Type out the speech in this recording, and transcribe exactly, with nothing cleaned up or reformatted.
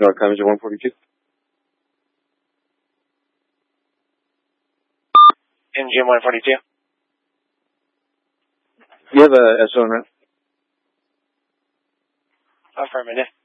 North Clemenger one forty-two. M G M one forty-two. You have a S O on that? Affirmative.